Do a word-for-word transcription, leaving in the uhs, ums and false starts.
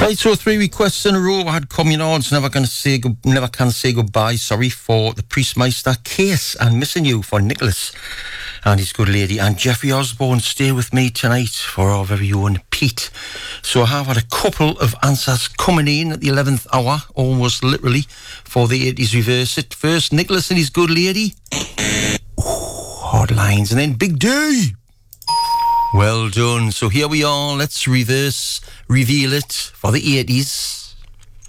Right, so three requests in a row. I had Communards, never gonna say go- never can say goodbye, sorry, for the Priestmeister Case, and Missing You for Nicholas and his good lady, and Jeffrey Osborne, Stay With Me Tonight for our very own Pete. So I have had a couple of answers coming in at the eleventh hour, almost literally, for the eighties reverse it. First, Nicholas and his good lady. Ooh, hard lines. And then Big D. Well done. So here we are. Let's reverse, reveal it for the eighties.